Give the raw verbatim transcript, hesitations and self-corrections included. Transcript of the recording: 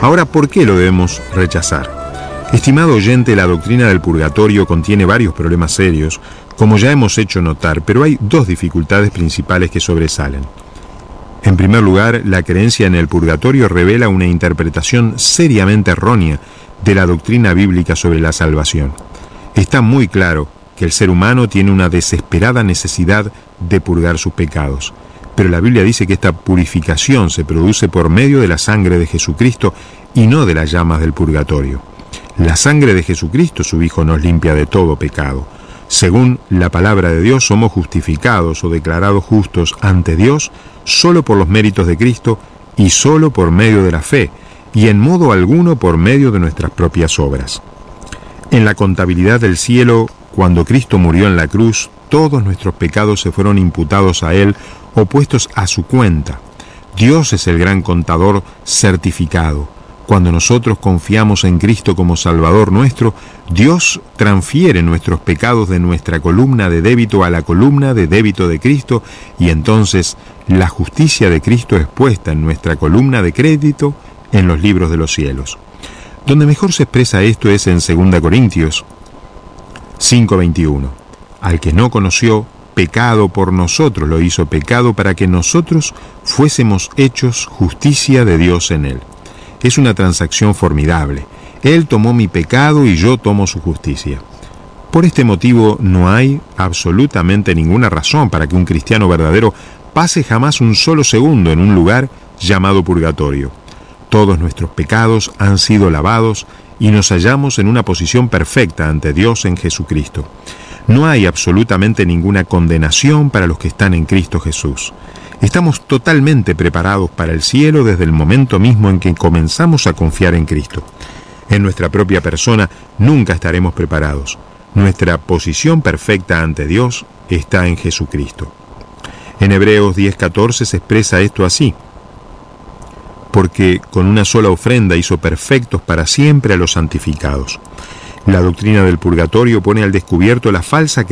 Ahora, ¿por qué lo debemos rechazar? Estimado oyente, la doctrina del purgatorio contiene varios problemas serios, como ya hemos hecho notar, pero hay dos dificultades principales que sobresalen. En primer lugar, la creencia en el purgatorio revela una interpretación seriamente errónea de la doctrina bíblica sobre la salvación. Está muy claro que el ser humano tiene una desesperada necesidad de purgar sus pecados, pero la Biblia dice que esta purificación se produce por medio de la sangre de Jesucristo y no de las llamas del purgatorio. La sangre de Jesucristo, su Hijo, nos limpia de todo pecado. Según la palabra de Dios, somos justificados o declarados justos ante Dios solo por los méritos de Cristo y solo por medio de la fe, y en modo alguno por medio de nuestras propias obras. En la contabilidad del cielo, cuando Cristo murió en la cruz, todos nuestros pecados se fueron imputados a Él o puestos a su cuenta. Dios es el gran contador certificado. Cuando nosotros confiamos en Cristo como Salvador nuestro, Dios transfiere nuestros pecados de nuestra columna de débito a la columna de débito de Cristo, y entonces la justicia de Cristo es puesta en nuestra columna de crédito en los libros de los cielos. Donde mejor se expresa esto es en segunda Corintios cinco veintiuno. Al que no conoció, pecado por nosotros lo hizo pecado para que nosotros fuésemos hechos justicia de Dios en él. Es una transacción formidable. Él tomó mi pecado y yo tomo su justicia. Por este motivo no hay absolutamente ninguna razón para que un cristiano verdadero pase jamás un solo segundo en un lugar llamado purgatorio. Todos nuestros pecados han sido lavados y nos hallamos en una posición perfecta ante Dios en Jesucristo. No hay absolutamente ninguna condenación para los que están en Cristo Jesús. Estamos totalmente preparados para el cielo desde el momento mismo en que comenzamos a confiar en Cristo. En nuestra propia persona nunca estaremos preparados. Nuestra posición perfecta ante Dios está en Jesucristo. En Hebreos diez catorce se expresa esto así: porque con una sola ofrenda hizo perfectos para siempre a los santificados. La doctrina del purgatorio pone al descubierto la falsa creencia